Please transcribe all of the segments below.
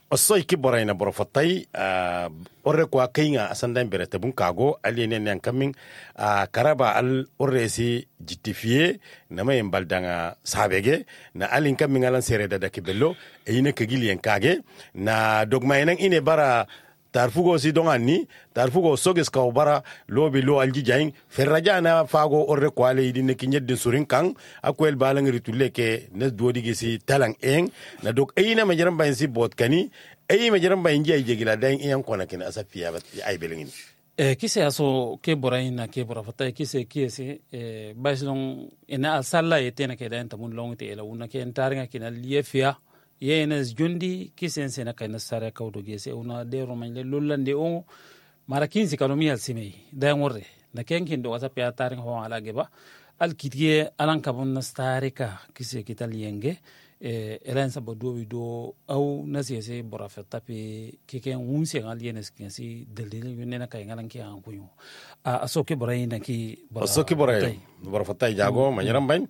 osoy ki boray na borofatay orre kwa kainga asandan berete bun kago aliene nan kamin karaba al orre si justifier na may baldanga sabege na alin kamin alan sere da kibello e ine kagili en kage na dogma enen ine bara tarfugo si dongani tarfugo soges ka bara lobi lo alji jaing ferraja na fago orre kwale idine kinyedin surin kan akwel balang ritulle ke ne dodi si talang eng na dok eyina majaram bayin si bot kani eyi majaram bayin ji ay jegila daing en kona kin asafiya ay belengin kise aso ke boray na ke bora fatay kise basilong ina asalla yetena ke dain tamun long te ela una ke entaringa kina liefia yenes jundi kisen sena kayna sare kawdo gese una de romagne lollande o mara 15 kalomi al simei da ngorre na kenkin do wasa pya taring ho ala geba al kitiye alan kabon na starika kise kital yenge elan sabo do wido au nasiese bora fetta pe keken unse ngal yenes kinsi deldele yunena kay ngalan ki an kuyo asoke bora ina ki bora fetta jago manyaram bain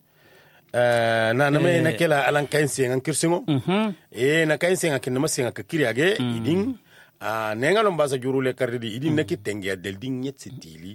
na me na kela alan kain sengan kirsingo na kain sengan kin ma sengan ka kiriage idin nengalon basa jurule kardi idin naki tenge del din nyet sitili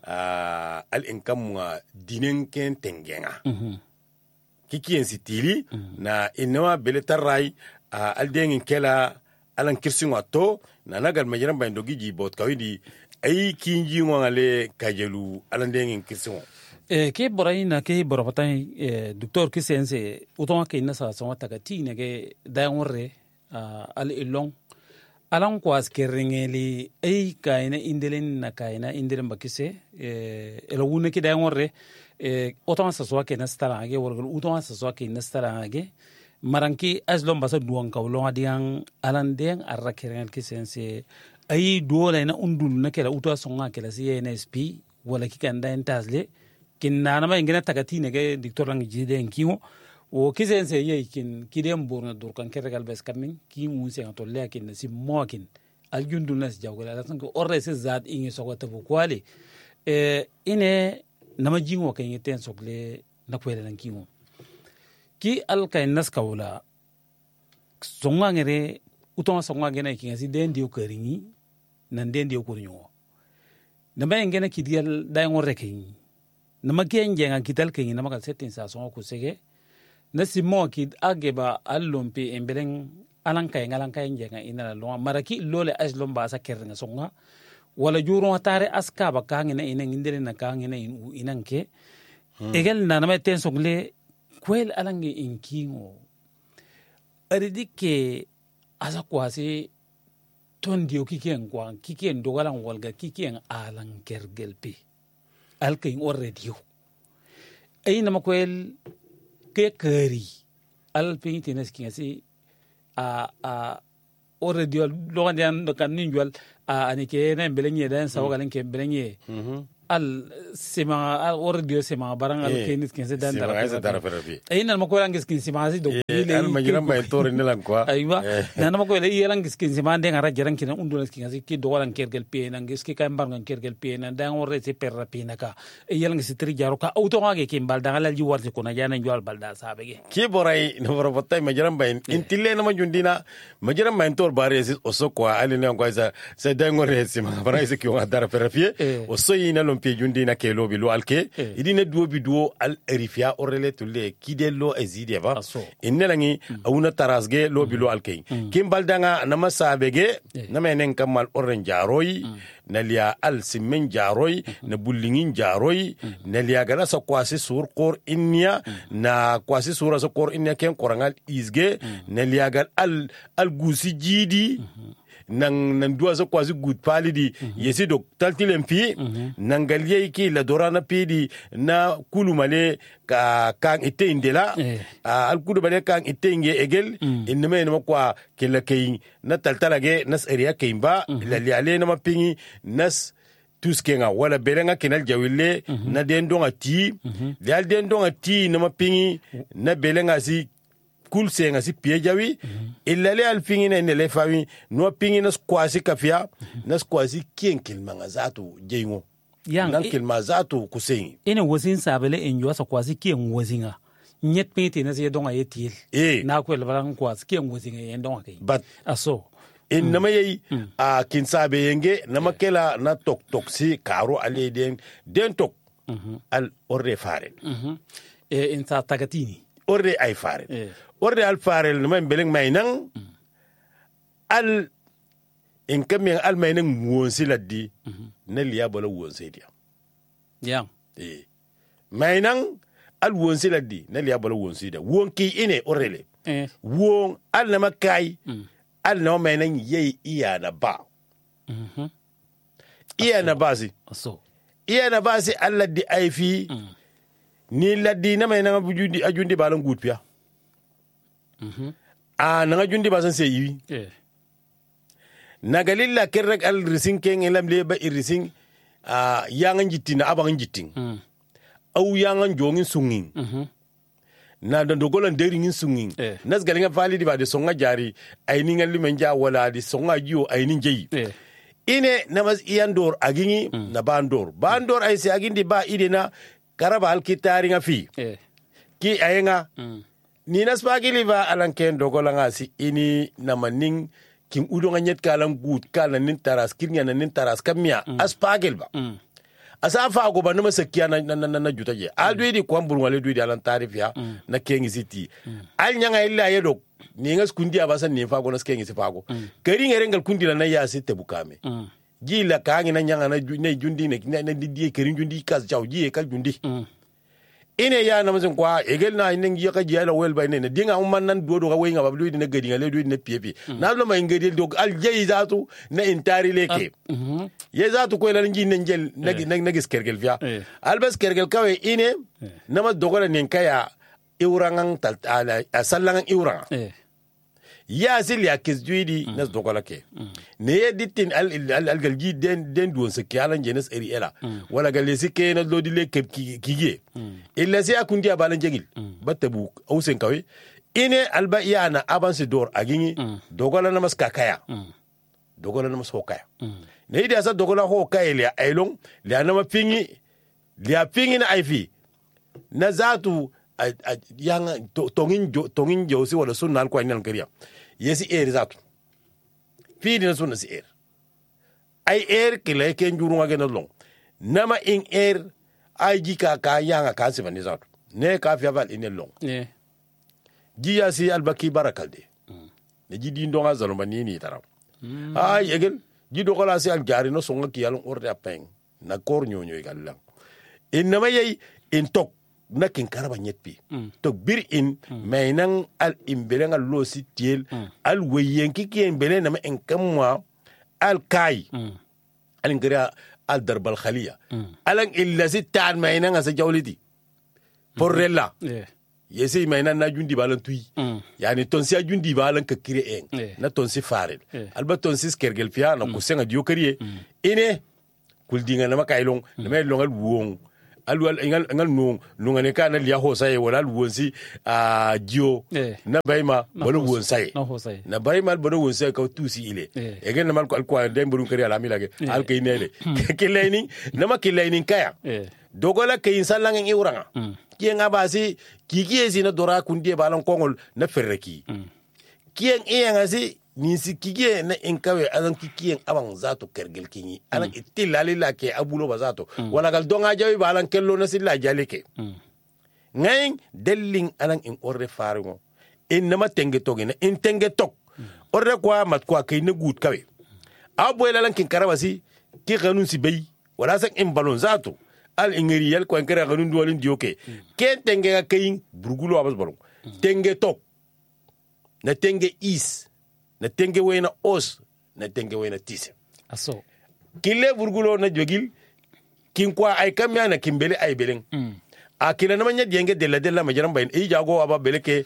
al enkam dinen ken tengenga kiki en sitili na inwa beletarrai al dengin kela alan kirsingo to na nagal majiran bain dogi bot kawidi ay kinji ngale kajelu alan dengin kirsingo ke borayina ke borapatay docteur kisense utonga ke nasa songa tagati nege dayangorre al ilong alan kwas kerengeli ay kayna indelen na kayna indelen bakise elo wune ke dayangorre utonga saswa ke nastara age worgal utonga saswa ke nastara age maranki aslom basa duwan kawlonga diang alan deng arra kerengel kisense ay dole na undul na kela utonga songa kela CNSP wala kikanda entasle kin nanama ingena tagati nege docteur lang jide enkiwo o kisense ye kin kidem borna dur kan kergal bes kamin ki munse to lekin si mokin aljundul nas jawgala la tan ko orre se zat ingi sogota bu kwale ine nama jingo kan yeten sogle na kwele nan kiwo ki al kay nas kawla songa ngere uton songa ngena kin si den dio karingi nan den dio kurinyo nama ingena kidial day ngorre kin nama kenje nga kital kenyi nama kal setin sa songo kusege na simo kid ageba allompi embeleng alankay njenga ina lo maraki lole aslom ba sa kernga songa wala juro tare aska ba kangina ina ngindere na kangina inanke egel na nama ten sogle kwel alange inkingo aridike asa kwasi tondio kiken kwa kiken dogalan walga kiken alan kergelpi alkain already ay na makwel ke kari al pingitines kinasi already lo gandan kan ninjwal anike na belenye dan sawagalen ke belenye al sema already sema barang al kenis kinase dan dara ay na makwel angis kinsima si do al majiram ba tor ni lan kwa aywa na makwel ay angis kinsima den ara jaran kinan undulas kinasi ki do walan kergel pe na ngis ki kan barngan kergel pe na dan orre se perra pina ka ay angis tri jaro ka auto ngage kim bal dangal ji warti ko na jana njwal balda sabege ki boray no borotay majiram ba intille na majundina majiram ba tor bare si osokwa ali ne ngwa sa dan orre se ma bara se ki wa dara perra pie osoyina pe jundi na ke lobi lo alke idine duobi duo al erifia orele tulle kidelo ezide ba innelangi awuna tarasge lobi lo alke kim baldanga nama sabege nama enen kamal oren jaroy na liya al simen jaroy na bullingin jaroy na liya gala sa kwasi sur kor innia na kwasi sura sa kor innia ken korangal izge na liya gal al gusi jidi nan duwa sa kwasi good palidi yesi dok taltilen fi nan galye ki la dorana pidi na kulumale ka kan ite indela al kudu bale kan ite inge egel inme ne makwa kila kay na taltalage nas area kaymba la liale na mapingi nas tuskenga wala belenga kenal jawille na dendonga ti dal dendonga ti na mapingi na belenga si kul senga si piejawi ilale al fingina ne fawi no pingi nas kwasi kafia nas kwasi kienkil mangazatu jeingo yang kil mazatu kusengi ene wazin sabele enjo sa kwasi kien wazinga nyet pete na se donga yetil na ko le balan ko as kiyan gosi nge donga kai but aso in nama yayi a kinsa be yenge nama kela na tok si karo ale den tok al orde fare in ta tagatini orde ay fare orde al fare nama beleng may nang al in kamien al may nang wonsi laddi na liya bala wonsi dia ya may nang al wonsi laddi na liya bala wonsi dia won ki ine orele won al nama kai al na mai nan yayi iya na ba iya na ba si so iya na ba si Allah di aifi ni laddi na mai nan ajundi balan gutpiya a nan ajundi ba san sai yi na galilla kerrak al risin ken elam le ba irisin yangan jittina aban jittin au yangan jongin sungin na da dogolan deringin sungin nas galinga validi ba de songa jari ainin ngali menja wala di songa jiyo ainin jeyi ine namas iyandor agini na bandor ay se agindi ba ide na karaba alkitari nga fi ki ayenga ni nas pagili ba alanken dogolanga si ini namaning kin udo nga nyet kalan gut kalan nin taras kirnya nin taras kamia aspagel ba asa fa go ba numa sakiya na juta je al duidi ko ambur wale duidi alan tarifia na kengi city al nyanga illa yedo ni ngas kundi abasa ni fa go na kengi sifago kari ngere ngal kundi na ya sitte bukame gila ka ngi na nyanga na jundi na didi kari jundi kas jaw ji kal jundi ine ya na mazin kwa egel na inen ya ka jiya la wel ba ne dinga umman nan dodo ga wenga ba duidi na gadi ngale duidi na piepi na lo ma ngedi dog al jey zatu na intari leke ye zatu ko la ngi njel na gis kergel via albas kergel kawe ine na ma dogora nen kaya iurangang tal sallangang iuranga ya sil ya kis duidi na dogola ke ne ye ditin al galji den duon se kyalan jenes eri era wala galesi ke na lodi le kiye illa se akundi abalan jegil batabu ausen kawe ine alba yana avance dor agini dogola na maska kaya dogola na masko kaya ne ida sa dogola ho kaya le ailong le na mapingi le apingi na iv na zatu yang tongin josi wala sunnal ko anyal kariya yesi zatu fi dina sunna si ay kile ke njuru ngage na long nama in ay jika ka yanga ka se bani zatu ne ka fi aval in long jiya si albaki barakalde ne jidi ndonga zaloma ni taraw ay yegel jido kola si al jari no songa ki yalon orde apeng na kor nyonyo galang inama yey in tok nakin karaba nyetpi to bir in mainan al imbelen al lo sitiel al weyen ki imbelen na en kamwa al kai al ngira al darbal khaliya alan illa sitan mainan asa jawliti porrella yesi mainan na jundi balan tuy yani tonsi a jundi balan ka kire en na tonsi farel alba tonsi skergel fia na kusenga dio kariye ine kuldinga na makailong na may longal buong alwal ngal nungane ka na liya hosaye wala alwonsi jio na bayma bolo wonsay na bayma bolo wonsay ka tusi ile egen na mal ko alko dem burun kari ala milage al kay nele kilayni na makilayni kaya dogola kay salangen iuranga kien abasi kikiesi na dora kundie balan kongol na ferreki kien ngasi ni sikigie na inkawe alan kikien abang zato kergel kinyi alan itilali la ke abulo bazato wala gal donga jawi balan kello na silla jaleke ngayin delling alan in orre faringo in nama tenge togina in tenge tok orre kwa mat kwa kay na gut kawe abo alan kin karabasi ki ganun si bay wala sak in balon zato al ingeri yel ko enkere ganun duwalin dioke ken tenge ga kayin burgulo abas balon tenge tok na tenge is na tenge wena os na tenge wena tise aso kille burgulo na jogil kin kwa ay kamya na kimbele ay beleng akila na manya dienge della majaram bayin e jago aba beleke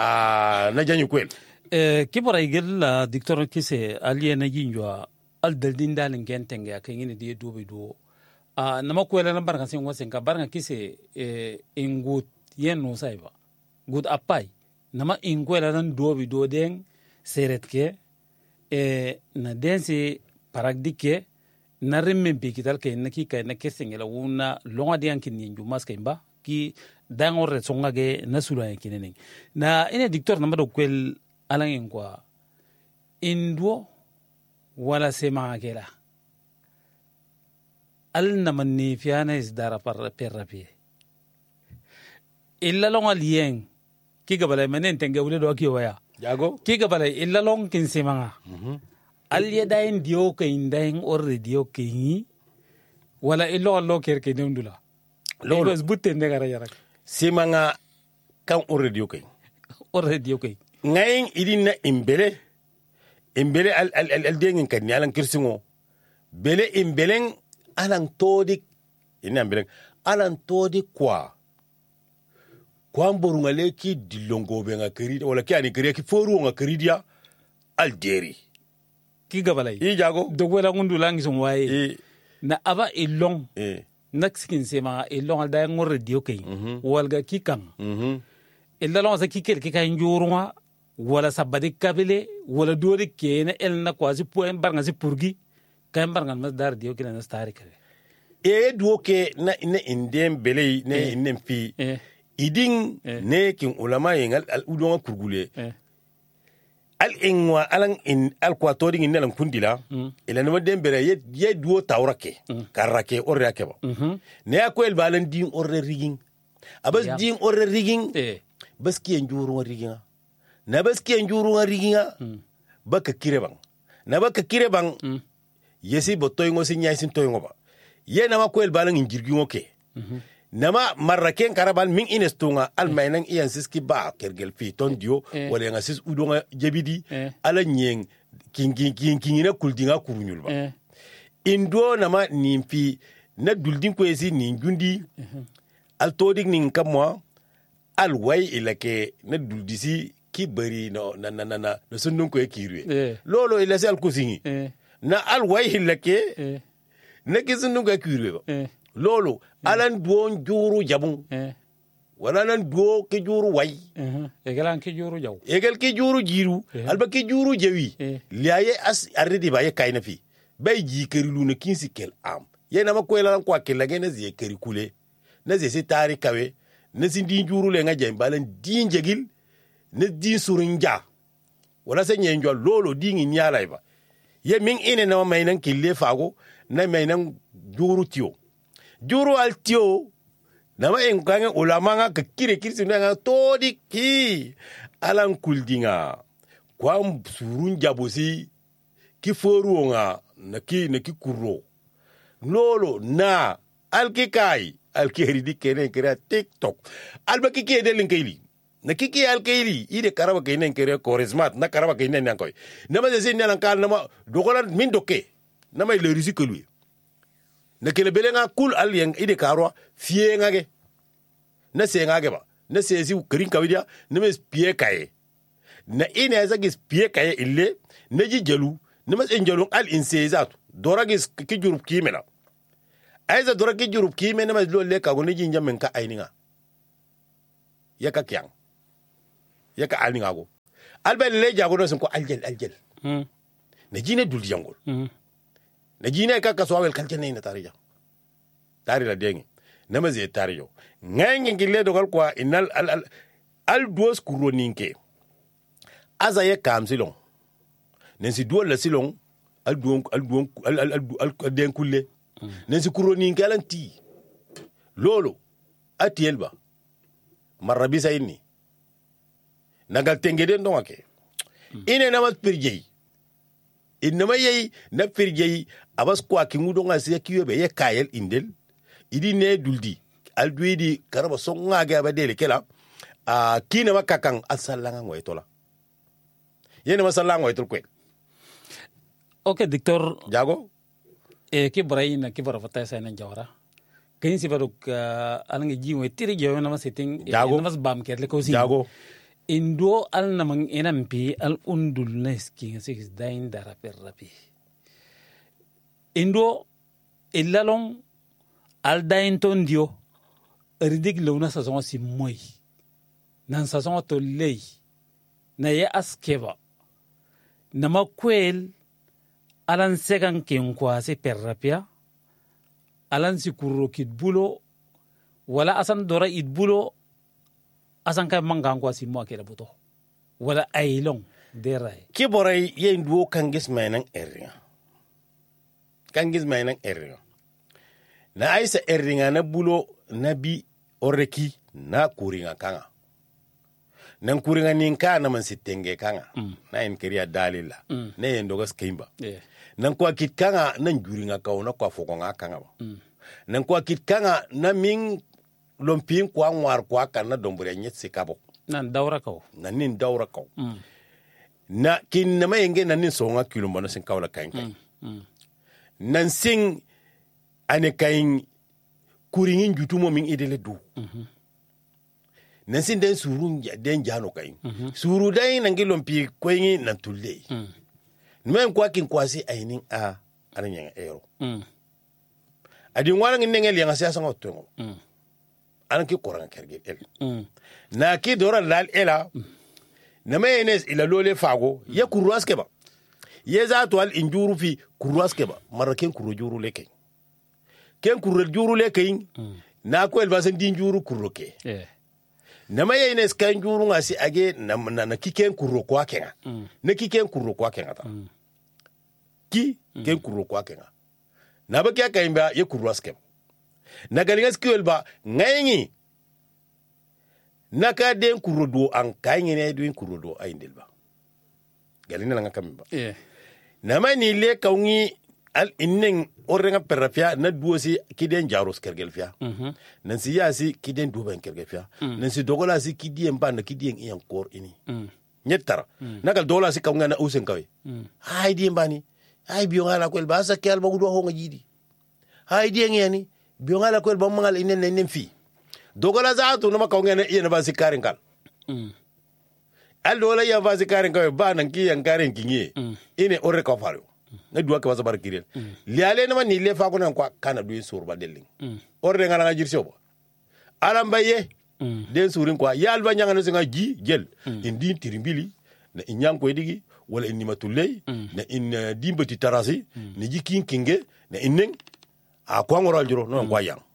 na janyu kwel kibara igel la dictor kise aliye na jinjwa al daldin dalin gentenge akengini die dobe do na makwela na barka sin wasen ka barka kise ingut yenu saiba good apai nama inkwela nan dobe do den seret ke na dense paragdike na remme bikital ke na kika na kesengela wuna longa de yankin ni jumas ke mba ki dangor songa ge nasula kinene na ina dictor na mado kwel alan kwa indwo wala sema gela al na manni fiana is dara perrapi illa long alien ki gabala manen tenge wule do ki waya jago ki gabala illa long kin semanga al yedain dio ke indain orre dio ke ni wala illo allo ker ke ndula lo bes butte ndegara yarak semanga kan orre dio ke ngayin idin na imbele al dengin kan yalan kirsingo bele imbelen alan todi ina imbelen alan todi kwa borungale ki dilongo be nga kerida wala ki ani kerida ki foru nga keridia alderi ki gabalai i jago dogwela ngundu langi som waye na aba ilong nakskin sema ilong alda ngorre dio kay walga ki kan illa long sa ki kel ki kan juruma wala sabadi kabile wala dori kene el na kwasi poen barnga si purgi kan barnga mas dar dio kina stari kale duo ke na indem bele ne inem fi idin ne kin ulama yin al udon kurgule al inwa alan in al kwatori ngin nan kundila ila no dem bere ye duo tawrake karake orre ake ba ne akwel balan din orre rigin abas din orre rigin baski njuru rigin na baski njuru rigin baka kirebang na baka kirebang yesi botoy ngo sinya sin toy ngo ba ye na makwel balan injirgi ngoke nama marraken karabal min inestunga almainan iyan siski ba kergel fi ton dio wala nga sis udonga jebidi ala nyeng kingina kuldinga kurunyul ba indo nama nimfi na duldin ko esi ni gundi al todik nin kamwa al way ilake na duldisi ki bari no na sundun ko ekirwe lolo ilase al kusingi na al way ilake na kisundun ko ekirwe ba lolo alan duon juru jabun wala nan duo ke juru way egelan ke juru jaw egel ke juru jiru alba ke juru jawi liaye as aridi baye kayna fi bay ji kerilu na kinsi kel am ye na mako elan kwa kel lage na zie keri kule na zie se tari kawe na sindi juru le nga jam balan din jegil na din surinja wala se nyenjo lolo dingi nyala iba ye min ine na mainan kille fago na mainan juru tio juru al tio nama engkanga ulama nga kire kirisi nga todi ki alan kuldinga kwa surun jabosi ki foru nga na ki kuro lolo na alkikai alkeri kene kera TikTok alba kike de linkeli na kike alkeli ide karaba kene kere korismat na karaba kene nankoy nama de sin nan kan nama dogolan min doke nama le risque lui na kele belenga kul alien ide karwa fie ngage na se ngage ba na se si kirin kawidia na mes pie kaye na ine asa gis pie kaye ille na ji jalu na mes enjalu al insezatu dora gis ki jurup kimela aiza dora ki jurup kime na mes lo le ka goni jinja men ka aininga yaka kyang yaka alninga go alba le jago no sun ko aljel na jine dul jangol na jine ka kaso awel kalje ne na tarija tari la dengi na maze tariyo ngangi ngile dogal kwa inal al duos kuroninke aza ye kamsilon nensi duol la silon al den kulle nensi kuroninke alanti lolo atielba marabisa inni nagal tengede ndongake ine namat pirjei inama yei na firjei abas kwa kingudo nga siya kiwebe ye kayel indel idi ne duldi alduidi karaba songa ga badele kela kina makakang asallanga ngoytola yene masallanga ngoytol kwel okay docteur jago ki braina ki bara fata sa nan jawara kayin si baruk alangi jiwe tiri jawo na maseting na mas bam kerle ko si jago indo al namang enampi al undul neski six dain dara perrapi indo illalong al dain ton dio ridig lona saison si moy nan saison to lei na ye askeba na makwel alan segan ken kwase perrapia alan si kurokit bulo wala asan dora idbulo asan kay mangan ko si mo akela buto wala aylong deray ki boray yen duo kangis mainan eringa na aisa eringa na bulo nabi oreki na kuringa kanga nan kuringa ninka na man sitenge kanga na en keriya dalila na en dogas kimba nan kwa kit kanga nan juringa kauna kwa fokonga kanga ba nan kwa kit kanga na min lompin kwa ngwar kwa kana dombure nyet sikabo nan dawra kaw nan nin dawra kaw na kin na mayenge nan nin songa kilombo na sin kawla kain nan sin ane kain kuringin jutumo min idele du nan sin den surun den jano kain suru dai nan gilompi koyin nan tulle men kwa kin kwasi ainin a ananya ero adin wala ngin ngel yang sia sango to an ki koranga kerge el na ki dora lal ela na menes ila lole fago ya kuruas ke ba ye za to al injuru fi kuruas ke ba maraken kuru juru leke ken kuru juru leke na ko el basen din juru kuroke na menes kan juru ngasi age na kiken kuru kwa kenga na kiken kuru kwa kenga ta ki ken kuru kwa kenga na ba kya kaimba ye kuruas ke na galingas kiwel ba ngayengi naka den kurodo an kayengi ne duin kurodo ayindel ba galina nga kamba na mani le kawngi al innen orrenga perafia na duosi kiden jaros kergelfia nan si yasi kiden duban kergelfia nan si dogola si kidien ban kidien iyan kor ini nyettara nagal dola si kawnga na usen kawe hay dien bani ay biongala ko el basa kel ba gudo ho ngidi hay dien yani biongala ko el ba mangal inen fi dogola za to no makawnga na iyan ba si karin kal al dola ya ba si karin kawe ba nan ki yan karin kinye ine orre ko faru na duwa ke wasabar kirel liale na ni le fa ko nan kwa kana duin surba delling orre ngala ngajir sobo alam baye den surin kwa yal ba nyanga no singa ji gel indi tirimbili na inyang ko digi wala inni matulay na in dimbati tarasi ni jikin kinge na inning a ko ngoro juro non kwa yang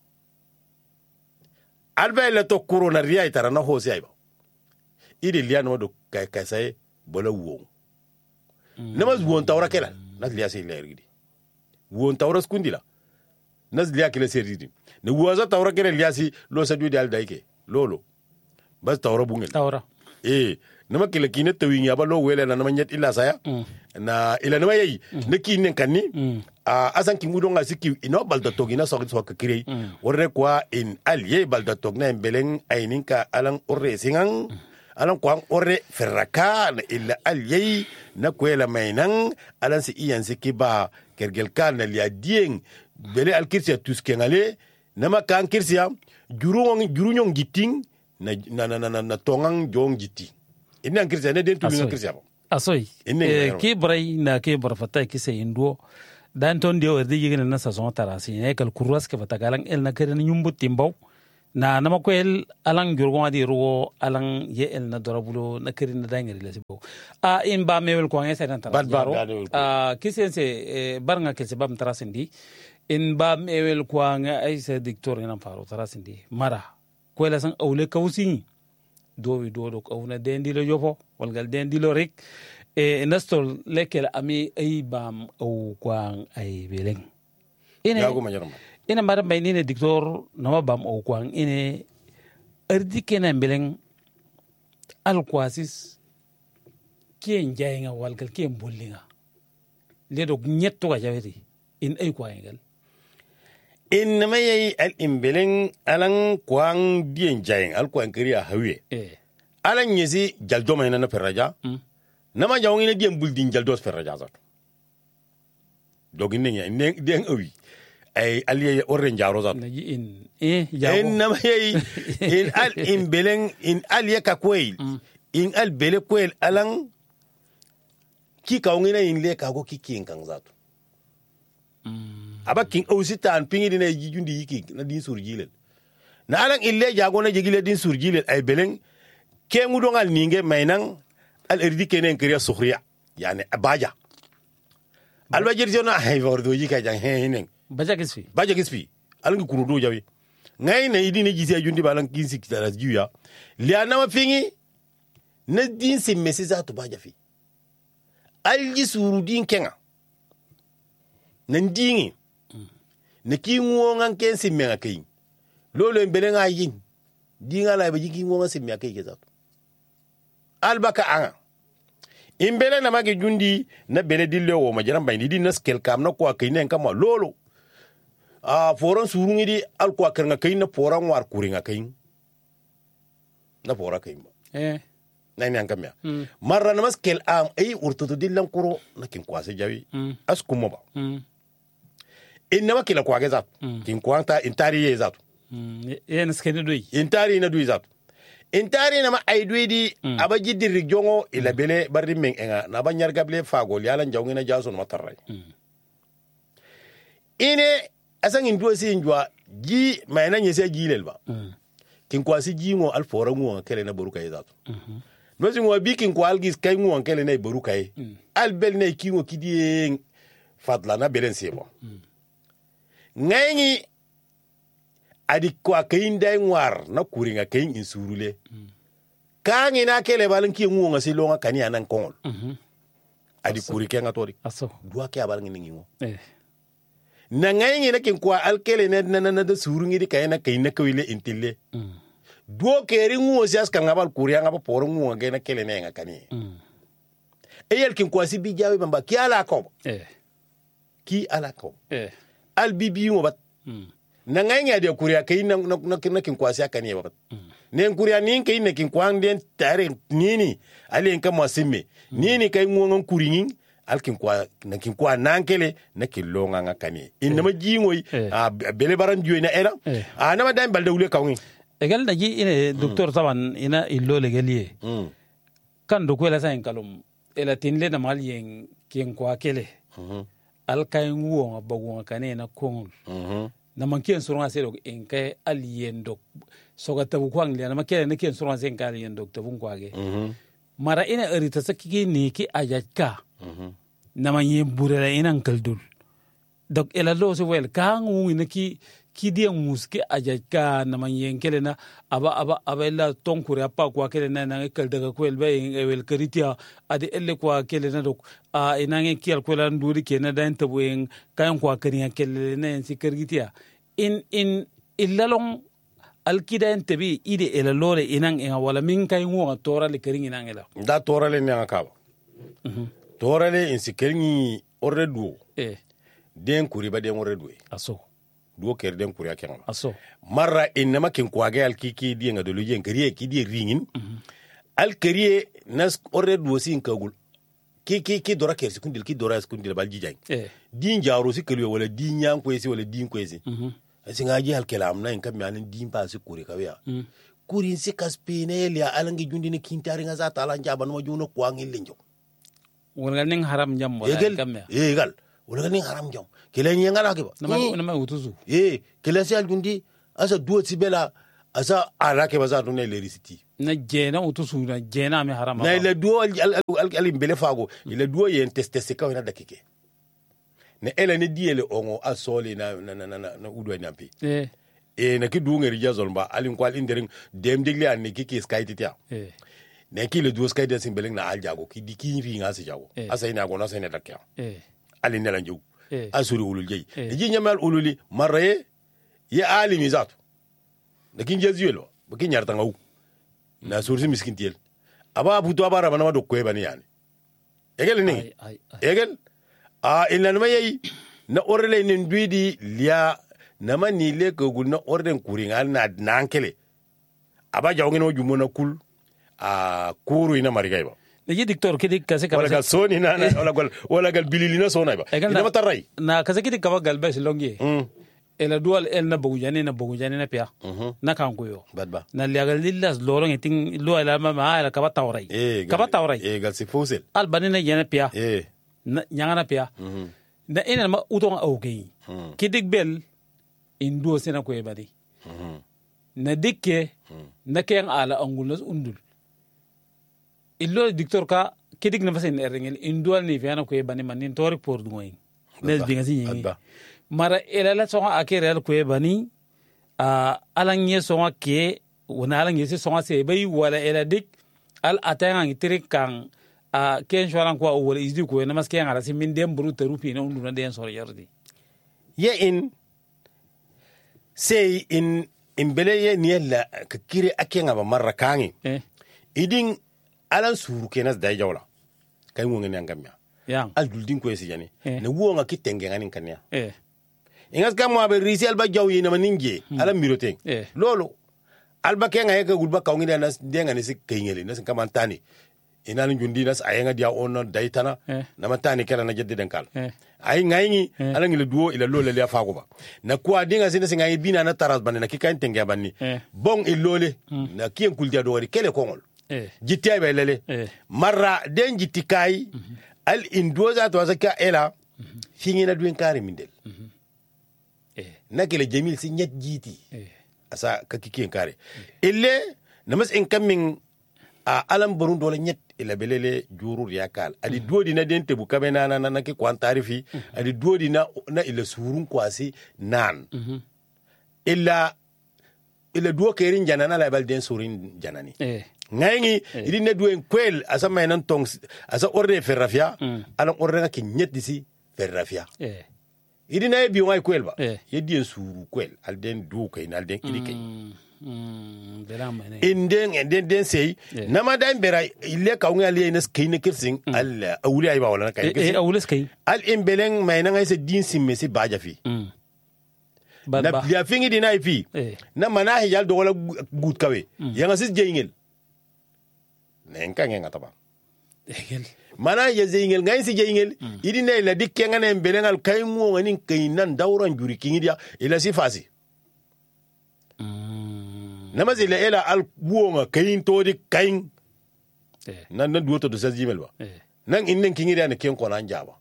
alba la to kuro na riya itara na hosi ayba ide liano do kay say bola wo namas won tawra kela nas liya sai leer gidi won tawra skundila nas liya kele seridi ne waza tawra kele liya si lo sa du dal dayke lolo bas tawra bungel tawra nama kele kine tawinya ba lo wele na nama nyet illa saya na ila nama yayi ne kinen kanni asan ki ngudo nga siki ino balda togina so ka kirei worre kwa in allié balda togna mbeleng aininka alang orre singang alan kwang orre ferraka na illa allié na kwela mainang alan si iyan sikiba kergel kan na liya dieng bele alkirsia tuskengale nama kan kirsia jurunyong giting na tongang jong giting ina kirsia ne den tuminga kirsia asoy ki bray na ke barfata ki se indo dan ton dio erdi yigene na saison tarasi ne kal kurwas ke batagalang el na kere nyumbu timbaw na nama ko el alang jurgo adi ro alang ye el na dorabulo na kere na dangere le sibo in ba mewel ko ngese dan tarasi kisense barnga ke sebam tarasindi in ba mewel ko nga ay se dictor na faro tarasindi mara ko la san awle kawsi dowi do ko awna dendi lo yofo walgal dendi lo rek nastol lekel ami ay bam o kwang ay beleng ina mara bay ni ne dictor nama bam o kwang ine erdi kena beleng al kwasis kien jaynga walgal kien bollinga le do nyetto ga jaweti in ay kwangal in may al imbeleng alang kwang dien jayng al kwang kriya hawe alang yesi jaldo may na ferraja nama jawng ina diem buldin jaldos ferraja zat dogin ne den awi ay aliye orren jaro zat in nama yey in al imbeleng in aliye ka kwel in al bele kwel alang ki kawngina in le ka go ki kin kan zat aba king ausita an pingi dina jundi yiki na din surjilel na alang ille jago na jigile din surjilel ay beleng ke ngudongal ninge mainang al erdi kenen kriya sukhriya yani abaja alba jirjona hay wardo yika jang henen baja gisfi alang kurudo jawi ngai na idi ne gisi jundi balan kinsi kitara juya liya na mafingi na din si mesi za to baja fi alji suru din kenga nan dingi na ki ngonga ken si menga kai lolo mbele nga yin dinga la be ki ngonga si menga kai ke za albaka anga imbele na magi jundi na bele dille wo majaran bayni di na skel kam na ko kai ne kama lolo foran surungi di al ko akar nga kai na foran war kuri nga kai na fora kai na ni angam ya marra na maskel am ay urtutu dillan kuro na kin kwase jawi as kuma ba inna makila kwa gezat kin kwanta intari ye zat yen skene doyi intari na doyi zat intari na ma ay doyi di abaji dir jongo ila bele barri men enga na ba nyar gable fagol yala njawngi na jason matarray ine asan indua si njwa ji mayna nyese jilel ba kin kwasi ji ngo al fora ngo kele na baruka ye zat nozi ngo bi kin kwal gis kay ngo kele na baruka ye al bel na kingo kidi fadla na belen sebo ngayi adi kwa kayin dai ngwar na kuringa kayin insurule kangi na kele balan ki ngunga si longa kani anan kongol adi kuri kenga tori aso dua ke abalan ngi ngo na ngayi na kin kwa alkele na da surungi di kayena kayin na kawile intille duo keri ngunga si as kanga bal kuri anga ba poro ngunga ge na kele na nga kani eyel kin kwa si bi jawi bamba ki ala ko ki ala ko al bibi mo bat na ngay de kuriya kay na kin kwasi akani bat nen kuriya nin kay ne kin kwang den tare nini ali en kama simme nini kay ngongon kuringin al kin kwa na kin kwa nankele na kin longa ngakani inna ma jingoy bele baran juwe na era na ma dan balde wule kawni egal da ji ine docteur taban ina illo legaliye kan do kwela sa en kalum ela tinle na mal yen kin kwa kele al kay nguo bagu kane na kongol na mankien surwa se en kay alien dok soga tabu kwang le na makele ne kien surwa se kay alien dok tabu kwage mara ina erita sakiki ni ki ajaka na manye burela ina kaldul dok ela lo se wel kangu ina ki dia muske ajaka na manye kele na aba la tonkure apa kwa kele na kal daga kwel be wel karitia ade elle kwa kele na dok ina nge kial kwela nduri ke na dan tabu en kayan kwa kariya kele na si karitia in illalong alkida en tabi ide ela lore inan en wala min kay ngo tora le karin inan ela da tora le ne akaba tora le in si karin orredu den kuri ba den orredu aso duo ker den kuri akenga aso marra inma kin kwage alkiki di nga dolu yen kariye ki di ringin al kariye nas orredu sin kagul ki dora ker sekundil ki dora sekundil bal jijay din jaro si keliyo wala din yan kwesi wala din kwesi singa ji halkelam na in kam yanin din pa si kuri kawiya kuri si kaspine ya alangi jundi ne kintari nga za tala njaba no juno kwangi lenjo wala ning haram jam wala kam ya egal wala ning haram jam kele nyi ngala ke ba na ma utuzu kele si al jundi asa duo sibela asa ala ke baza to ne lerisiti na jena utusu na jena mi haram na ile duo al mbele fago ile duo yen teste ka na dakike ne ele ne diele ongo asoli na udwa nyampi na ki du ngeri jazol ba alin kwal indering dem digli an ne ki skaititia ne ki le duo skaite simbeleng na aljago ki di ki fi ngasi jago asa ina go na sene dakya alin ne lanju asuri ulul jey ji nyamal ululi maraye ya alimi zatu da kin jezuelo ba kin yarta ngaw na sursi miskintiel aba buto abara bana do koy bani yani egel ni egel ina numa yayi na orle nin duidi liya nama ni le ko gul na orden kuringal na nankele aba jawngin o jumo na kul kuru ina marigay ba ji dictor kidi kase ka wala gal soni na wala gal bililina sona ba ina mataray na kase kidi ka gal bas longi ela dual el na bogujani na pia na kan kuyo badba na liagal lillas lorong eting lo ela ma ela ka batawray gal si fosel al banina yana pia nyangana pia na ina ma utong okay kidik bel indo sena ko ebadi na dikke na ken ala angulos undul illo dictor ka kidik na fasen erengel indo ni fiana ko ebani manin tori por dumoy nes dinga si mara ela la songa akere ko ebani alang ye songa ke wona alang ye songa se bay wala ela dik al atanga ngitrik kan ken shoran ko wala izdi ko na maske ngara si min dem buru terupi na unduna den sor yardi ye in say in bele ye niella ka kire akenga ba marra kangi idin alan suru kenas da jawla kay mo ngene ngamya yang al duldin ko esi jani ne wonga kitenge ngani kanya ingas kam mo be risi alba jawyi na maninje ala mirote lolo alba kenga ye ka gulba ka ngina nas denga ni sik kayngeli nas kamantani inal jundi nas ayenga dia ono daitana na matani kala na jedde denkal ay ngayni ala ngile duo ila lole le afago ba na kwa dinga sinda singa bina na taras banne na kikain tenge banni bon ilole na kien kulja do wari kele kongol jitti ay lele marra den jitti kay al indoza to azaka ela fingina duen kare mindel na kele jamil si nyet jiti asa ka kikien kare ille namas en kamin alam borun dole nyet ila belele jurur yakal adi duodi na den tebu kabe na ke kwantari fi adi duodi na ila surun kwasi nan illa duo kerin janana la bal den surin janani ngayngi idi ne duen kwel asa maynan tong asa orde ferrafia ala orde na ke nyet disi ferrafia idi na bi way kwel ba yedi suru kwel al den du kay nal den idi kay den sey nama dan bera ille ka ngi ali ines kay ne kirsin al awli ay ba wala kay awles kay al imbeleng may na ngay se din simme si baja fi na ya fingi dina fi na mana hijal do wala gut kawe ya nga sis jeyngel nen ka ngi ngata ba mana ya jeyngel ngay si jeyngel idi ne la dikke ngane imbeleng al kay mo ngani kay nan dawran juri kingi dia ila si fasi namazi la ela al buonga kayin todi kayin nan duoto do sa jimel ba nan innen kingi da ne ken ko nan jaba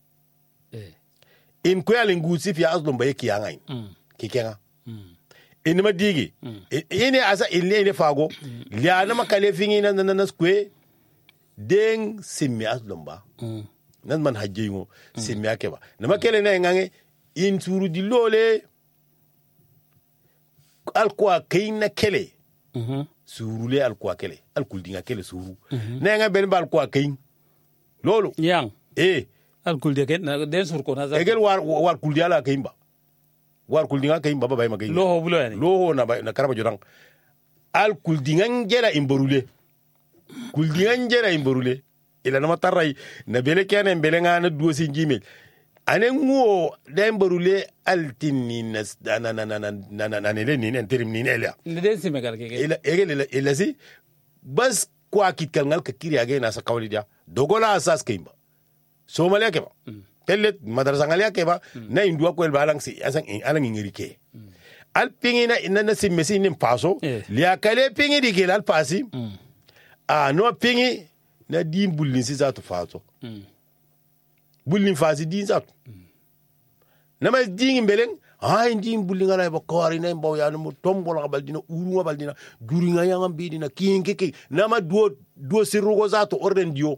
in ko yalin gusi fi azlum ba yake yangai kikenga in ma digi ine asa ille ne fago liya na makale fingi nan skwe den simmi azlum ba nan man hajjingo simmi ake ba na makele na ngange in suru di lole alkuwa kayin na kele suru le alkuwa kele alkul dinga kele suru na nga ben ba alkuwa kayin lolo yang alkul de ken na den sur ko na za egel war kul dia la kayin ba war kul dinga kayin ba bay ma kayin loho bulo yani loho na karaba jodang alkul dinga ngera imborule kul dinga ngera imborule ila na matarai na bele kene bele nga na duosi jimel anen nguo den barule altini nas na ni enterim ni elia den si megal ke ila si bas kwa kitkal ngal ka kiri age na sa kawli dia dogola asas keimba somalia ke ba tellet madrasa ngalia ke ba na indua ko el balang si asan alang ngirike al pingina inna si mesi nim paso lia kale pingi di al pasi no pingi na dimbulin si za to fato bulin fasi din zat nama dingin beleng din bulin ngala ba kawari na mbaw ya no tombo la baldina uru nga baldina duri nga yang bidina kinkeke nama duo sirugo zato orden dio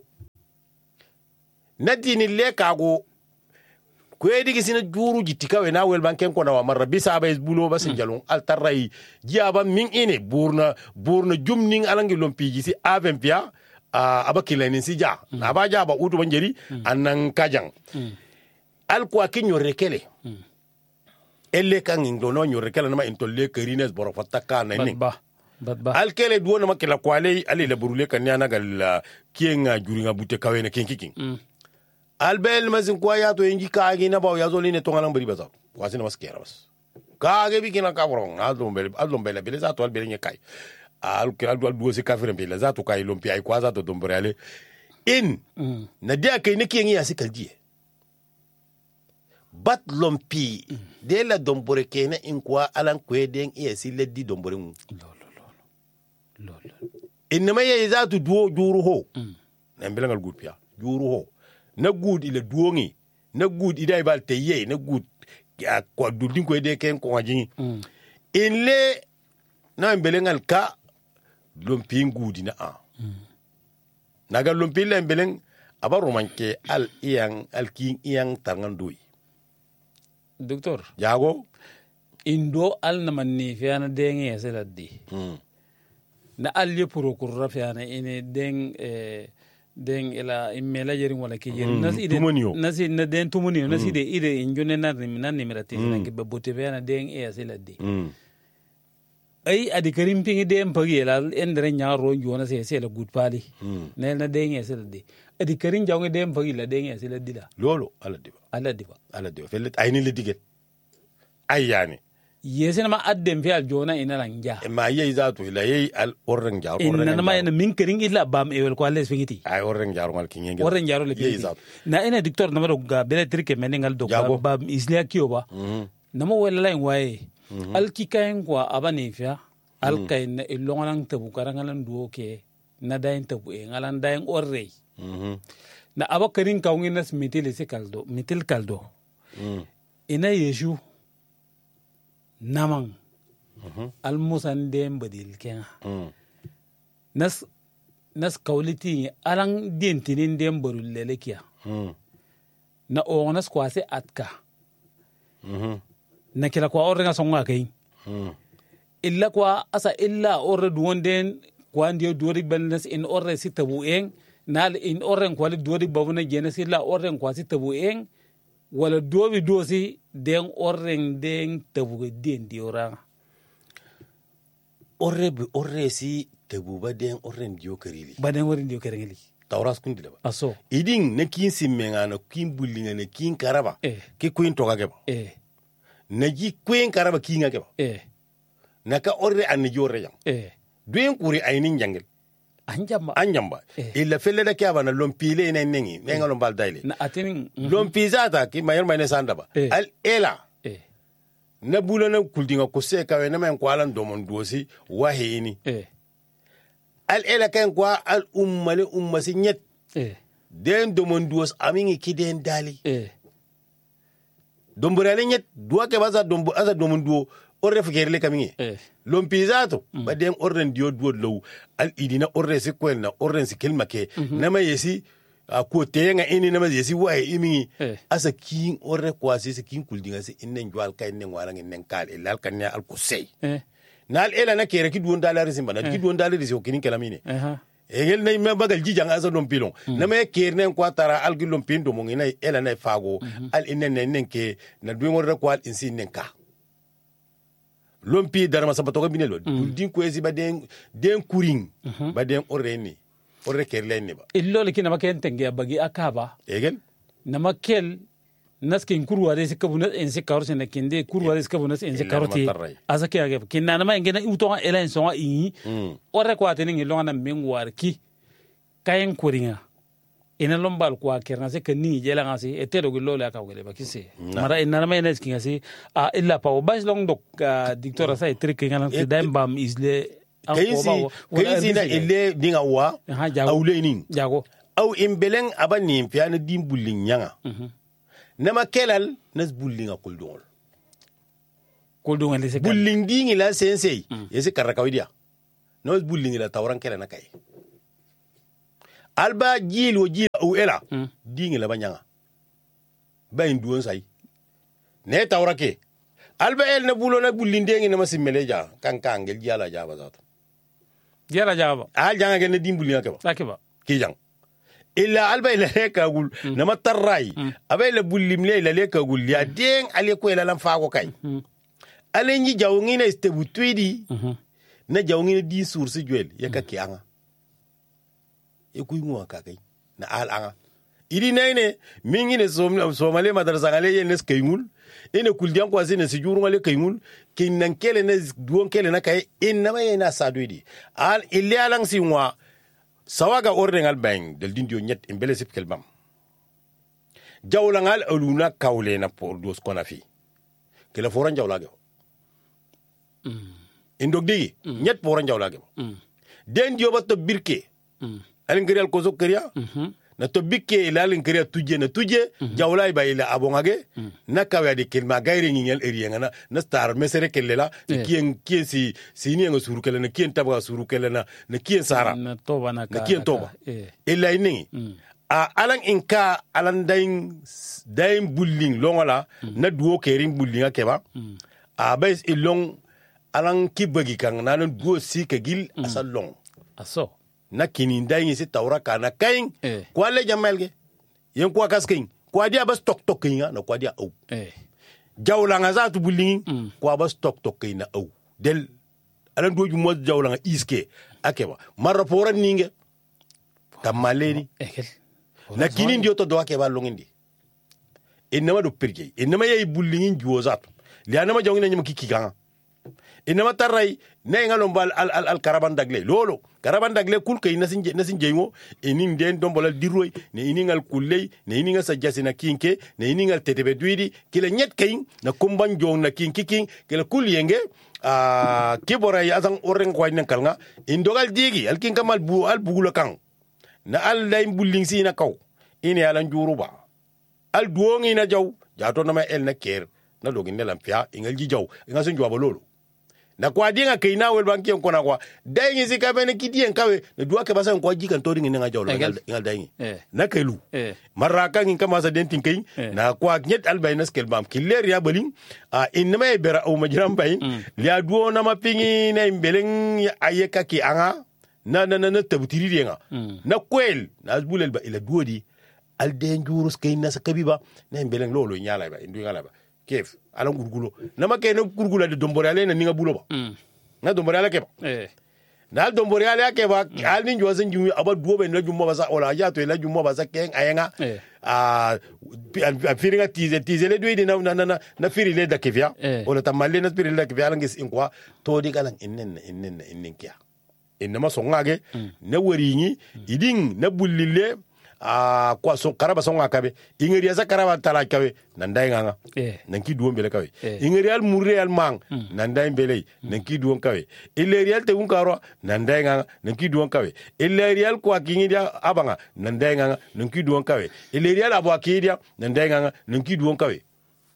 nadini lekago ko edigi sina juru jitikawe na wel banken ko na wa marra bisa ba bulo ba sinjalon altarai jiaba min ine burna jumning alangi lompiji si avempia aba kilani si ja aba ja ba utu banjeri anan kajang alkuwa kinyo rekele elle kan ingdo no nyo rekele na ma intolle kerines boro fataka na ni badba alkele duwo na makela kwale ali le burule kan yana gal kienga juringa bute kawe na kinkiking albel mazin kwa ya to inji kaagi na ba ya zo line to ngalang bari baza wasina maskera bas kaage bi kina ka boro adlom bele bele za to albele nyekai al duo se kafire mbele za to kai lompi ay kwa za to dombrale in na dia kai ne kiengi ya sikal die bat lompi de la dombore kene in kwa alan kweden iya si leddi dombore mu lo in ma ye za to duo juru ho na mbele ngal gudpia juru ho na gud ile duongi na gud idai bal teye na gud kwa dudin ko de ken ko wajin in le na mbele ngal ka lompi ngudi na naga lompi le mbele abaru manke al iyang al king iyang tangandui docteur jago indo al na manni fiana denge ya seladdi na alli prokurra fiana ine den ila imela jerin wala ke jerin nasi na den tumunio nasi de ide injune nan nimirati na ke babote fiana den ya seladdi ay adi karim pingi den pagi la endere nyaaro jona se la good pali na den ya seladdi adi karim jawnge den pagi la den ya seladdi la lolo ala diba felet ayni le diget ayani yesena ma addem fi al jona ina lanja ma yey zato ila yey al orren jar inna ma ina min kering illa bam e wel ko alles fingiti ay orren jar mal kinge orren jaro le yey zato na ina docteur na maro ga bele trike meningal do bam islia kiyoba na mo wala lain waye al kikayen kwa abani fiya al kain ilongan tabu karangalan duo ke na dain tabu e ngalan dain orre na abakarin kawngin nas mitil kaldo ina yeshu namang almusan dem badil kenga nas kawliti alang dintinin dem barul lelekia na onas kwase atka na kila kwa orrenga songa kai illa kwa asa illa orre duonden kwa ndio duori balnas in orre sitabu eng nal in orren kwali duori babuna jenes illa orren kwasi tabu eng wala dobi dosi den orren den tabu den diora orre si tabu ba den orren dio karili ba den orren dio karili tawras kundi da aso iding ne kin simmenga na kin bullinga ne kin karaba ke kuin toga geba na ji kuin karaba kinga geba na ka orre an jore jam duen kuri aynin jangel anjamba illa felle da kya bana lompile ina nengi nenga lombal daile na atinin lompiza ta ki mayer mayne sandaba al ela na bulo na kuldinga ko se kawe na men kwalan domon dosi wahini al ela kan kwa al ummasi nyet den domon dos amingi kiden dali domburale nyet duwa ke baza domon duo orre fukerle kamingi lompizato ba den orren dio duo low al idina orre se kwelna orren se kelma ke nama yesi ko tenga ini nama yesi wa imi asa kin orre kwasi se kin kuldinga se innen jwal kay nen wala nen kal ilal kan ya al kusay nal ela na kere ki duon dalari simba na ki duon dalari se okinin kelamine egel nay me bagal jijang asa lompilon nama kere nen kwatara al gilom pindo mo ngina ela na fago al innen nen ke na duon orre kwal insin nen ka lompi dara masaba toga binelo din ko esi ba den kuring ba den orreni orre kerlen ne ba illo likina maken tenge bagi akaba egen na makel naskin kurwa de sikabuna en sikaro sen kinde kurwa de sikabuna en sikaroti azake age kinna na ma ngena uto elen songa yi orre ko atene ngi longa na mengwar ki kayen kuringa ina lombal kwa kerna se kani jela ngasi etero gillo la ka wele bakise mara ina ma ina skinga si illa pa bas long dok dictora sai trick ngana se dambam isle kayisi na ile dinga wa awle nin jago aw imbeleng abani mpiana dim bullin nyanga nama kelal nas bullinga kuldongol le se bullin dingi la sensei yesi karakawidia nos bullingi la tawran kelana kay alba jil o ela dingi la banyanga bayin duon sai ne tawrake alba el na bulo na bullindengi na masimeleja kankangel jala jaba zato jala jaba al janga gene dimbulinga ke ba sakiba ki jang illa alba ila leka gul na matarrai abai la bullimle ila leka gul ya den ale ko ila lan fago kai ale nyi jawngi na stebu twidi na jawngi di source juel ya ka kianga e kuy ngwa ka kai na al anga idi nene mingi ne somale madrasa ngale yenes kayngul ene kuldian ko asine si juru ngale kayngul kin nan kele ne duon kele na kai inna ma yana saduidi al ille alang si ngwa sawaga ordengal bang del dindio nyet imbele sip kelbam jawlangal aluna kawle na por dos kona fi kila foran jawlage indogdi nyet foran jawlage den dio bato birke alin krial ko zokriya na to bikke ilalin kriya tuje na tuje jawlay ba ila abongage na kawya de kelma gayre ngel eriya na na star mesere kelela kien si ni ngo suru kelena kien tabga suru kelena na kien sara na toba na ka na kien toba ila ini alan inka alan dain bulling longola na duo kerin bullinga keba bais ilong alang ki bagi kang nanan duo si ke gil asa long aso na kinin dai si tawra kana kain kwa le jamelge yen kwa kaskin kwa dia bas tok tok kinga na kwa dia au jawlanga za tu bulin kwa bas tok tok kina au del alan doju mo jawlanga iske akeba marra poran ninge kamaleni na kinin dio to do akeba longindi inama do pirje inama yey bulin juo zatu lianama jawngina nyama kikiganga inama taray ne ngalom bal al karaban dagle lolo karaban dagle kul kay nasin jeymo enin den dombolal diroy ne iningal kulley ne ininga sajasina kinke ne iningal tetebe duidi kila nyet kay na kumban jong na kinkiking kila kul yenge kibora ya sang oreng kway nan kalnga indogal digi al kin kamal bu al bugula kang na al lay bulling si na kaw ini alan juruba al duongi na jaw jato na ma el na ker na dogin ne lampia ingal ji jaw inga sun jwaba lolo na kwa dinga kaina wel banki on kona kwa dai ngi sika bene kidien kawe na duwa ke basan kwa jikan tori ngi nga jawlo ngal dai na kelu maraka ngi kama sa dentin kai na kwa nyet albaynas kel bam killer ya balin inma e bera o majram bay liya duwo na mapingi na imbeleng ayeka ki anga na tabutiri nga na kwel na azbulel ba ila duodi al dangerous kai na sa kabiba na imbeleng lolo nyala ba indu ngala ba kef ala gurgulo nama ke no gurgula de dombore ale na ninga bulo ba na dombore ale ke ba na dombore ale ke ba al nin jozen jumi aba duobe na jummo ba sa ola ya to la jummo ba sa ken ayenga firinga tize le duidi na firi le da kevia ola tamalle na firi le da kevia langis inkwa to di galan innen kya inma songage na warinyi iding na bullile kwa so karaba songa kabe ingeri asa karaba tala kabe nandai nganga nanki duon bele kabe ingeri al murre al mang nandai bele nanki duon kabe ileri al te unkaro nandai nganga nanki duon kabe ileri al kwa kingidia abanga nandai nganga nanki duon kabe ileri al abwa kidia nandai nganga nanki duon kabe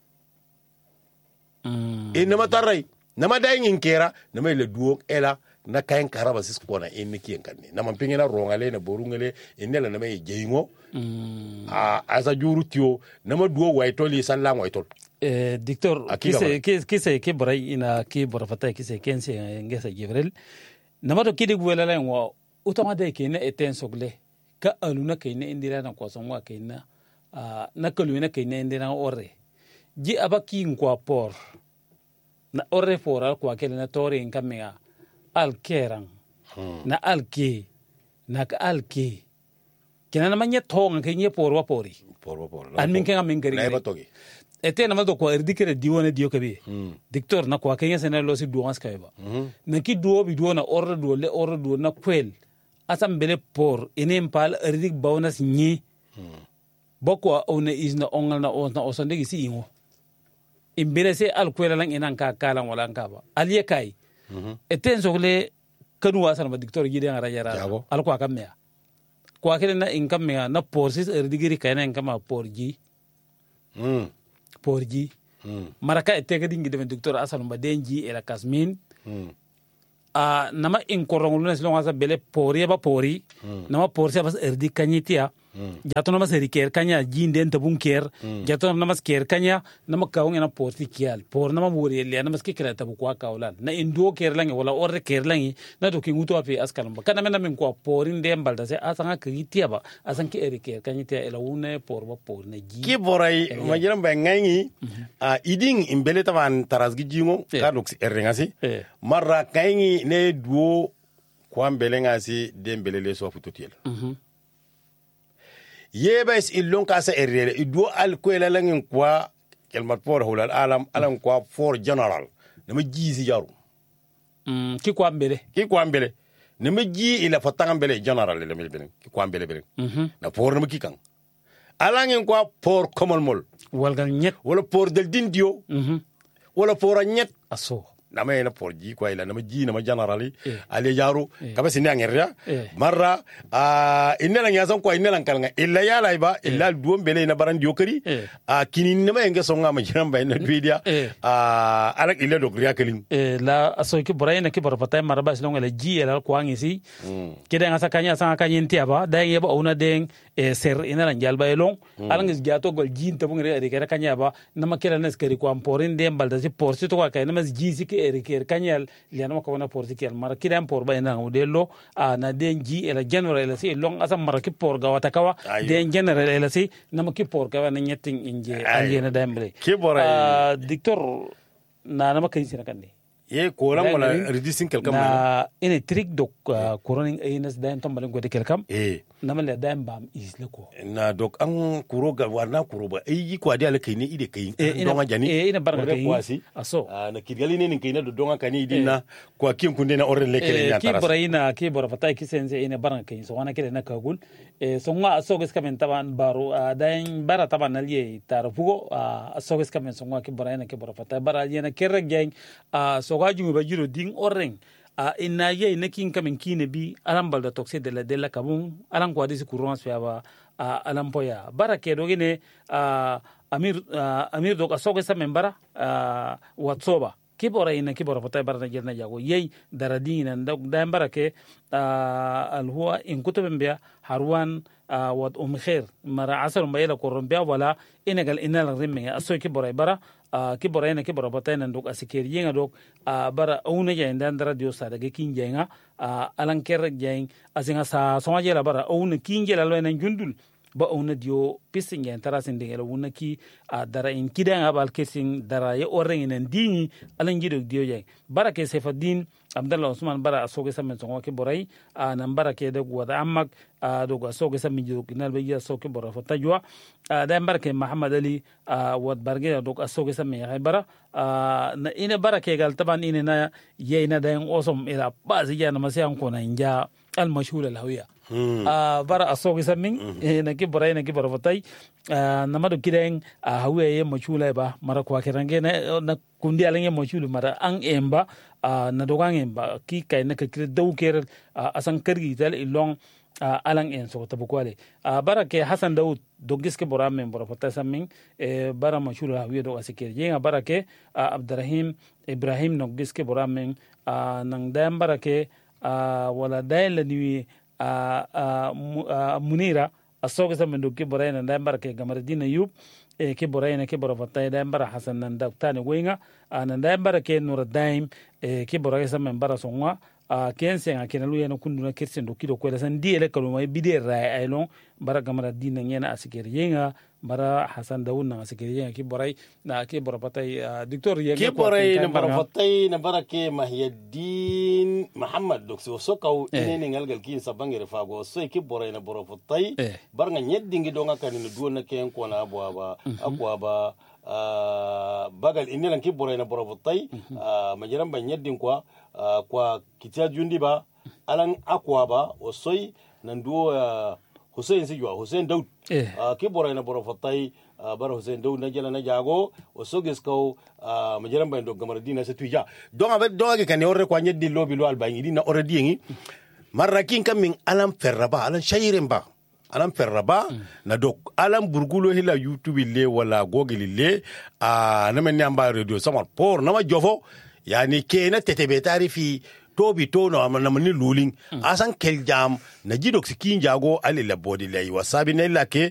inama tarai nama dai nginkera nama ile duon ela na kayan karaba sis kona en ki enkanne na mampinge na rongale na borungale enela na may jeyingo asa juru tio na ma duo waitoli sallam waitol dictor kise ke boray ina ke borafata kise kense ngesa gibrel na ma to kidi gwela la ngo utama de ke na eten sogle ka aluna ke na indira na kwason wa ke na na kalu na ke na indira orre ji abaki ngwa por na orre foral kwa ke na tori nkamea alkerang na alke na ka alke kena na manya tonga ke nye porwa pori an min kenga min gari ete na ma do ko erdikere diwone dio kabe dictor na kwa kenya sena lo si duwas kaiba na ki duo bi duo na orre duo na kwel asam bele por enem pal erdik bonus nyi boko one is na ongal na osande gi si ingo imbere se alkwela lang inan ka kalan wala ka ba aliye kai eten sogle kanu wasan ba dictor gide ngara yara al kwa kamya kwa kene na inkamya na porsis erdigiri kayna inkama porji maraka etega dingi de dictor asan ba denji ela kasmin nama inkoronguluna silonga sa bele pori ba pori nama porsi bas erdi kanyitia jato nama seri ker kanya jinden tabun ker jato nama ker kanya nama kaung ena porti kial por nama wuri le nama ske kera tabu kwa kaulan na indo ker langi wala orre ker langi na to kinguto api askalam ba kana mena min kwa porin dem balda se asanga kitia ba asan ki eri ker kanya tia ela une por ba por na ji ki boray majiram ba ngangi iding imbele tavan tarasgi jingo kadox erengasi marra kaingi ne duo kwa mbele ngasi dembele le so futotiel yebes illon kasa errele ido alkwela langin kwa kelmat por hulal alam kwa for general nama jizi jaru ki kwa mbele nama ji ila fatanga mbele general le mbele ki kwa mbele na por nama ki kan alangin kwa por common mol walgal nyet wala por del dindio wala por nyet aso nama ena por ji kwa ila nama ji nama generali ale jaru kaba sini angeria marra inela nyasan kwa inela kalanga illa yala iba illa duom bele na baran diokari kini nama enge songa ma jiramba ina media ala illa dogria kelin la aso ki borayna ki borfata maraba silonga la ji ela kwa ngisi kida ngasa kanya sanga kanya ntiaba da yeba ona den ser ina lan jalba elong alangis gato gol jin tabung re ere kanya ba nama kera nas keri ko amporin dem balda si porsi to ka nama jin si ke ere kanya liana ko na porsi kel mara kidan por ba ina ngudelo na den ji ela general ela si long asam mara ki por ga wata kawa den general ela si nama ki por ka na nyeting inje aliena dambre dictor na nama kai sina kandi ye koran wala reducing kelkam na ine trick dok koroning aynes dan tambalen gode kelkam nama le dan bam isle ko na dok an kuro ga warna kuro ba yi ko adi ala kayne ide kay donga jani ina barka kay aso na kirgali ne kayna do donga kani idina ko kim kunde na orre le kele ya taras ki bora fatay ki sense ina barka kay so wana kele na kagul so nga aso ges kamen taban baro dan bara taban aliye tarafugo aso ges kamen so nga ki bora ina ki bora fatay bara yena kerre geng so ga jungu ba jiro ding oreng inna ye na kin kamen kine bi alam balda tokse de la kabun alam ko adisi courant so ba alam poya barake do gene amir do asoge sa membara watsoba kibora ina kibora fatay barna jerna jago yey daradina ndak barake al huwa in kutubin biya harwan wat khair mara asar mbayla korombiya wala inagal inal rimme aso kibora bara kibora ina kibora fatay nan dok asikeri yenga dok bara auna ya ndan radio sa daga kinjenga alan ker jeng asinga sa somaje la bara auna kinjela lo nan jundul ba auna dio pising ya tarasin de la wuna ki dara in kidan abal kesin dara ya oren nan dini alan gido dio jeng barake sefadin abdallah usman bara asoge sa men songo ke borai nan barake de wada amak do go asoge sa minjo kinal be ya soke bora fatajwa da barake muhammad ali wad barge do asoge sa men ya bara na ina barake gal taban ina na yeyna da osom ila bazi ya na masyan ko na inja al mashhur al hawiya bara asoge sa min na ke borai na ke bora fatai na madu kiden hawiya ye mashhur ba mara kwa kirange na kundi alenge mashhur mara an emba na dogangen ba ki kay na kire dawker asan kargi dal ilong alang en so tabukwale barake hasan daud dogiske boramen bora fata samin bara mashura hawiya do asikir yenga barake abdurrahim ibrahim nogiske boramen nang dam barake wala dayla ni munira asoga samin do ke borayna dam barake gamardina yub ke borayna ke bora fata dam bara hasan nan daktane wenga nan dam barake nur daim ke borayna samin bara sonwa kensen akena luya na kunduna kirsen do kido ko san diele kaluma bide ray ay long bara gamara dina ngena asikeri yenga bara hasan dawun na asikeri yenga ki boray na ki bora patay doctor yenga ki boray na bara patay na bara ke Mahyaddin Muhammad dokso sokaw inene ngalgal kin sabangere fago so ki boray na bora patay bar nga nyeddingi do ngaka ni do na ken ko na abwa akwa ba bagal inilan ki boray na bora patay majiran ban nyeddin kwa kitia jundi ba alan akwa ba osoi nanduo Hussein sijwa Hussein Daud ki boray na bora fatai bara Hussein Daud na jala na jago osogis ko majiran ban do gamardina se tuja don abe do ga kan orre kwa nyeddi lobi lo albangi dina orre diengi marrakin kam min alam ferraba alan shayirin ba alam ferraba na dok alam burgulo hila YouTube le wala Google le na men amba radio sama por na ma jofo yani kena tetebe tarifi tobi tono na mani luling asan keljam na jidok sikin jago ali labodi lay wasabi ne lake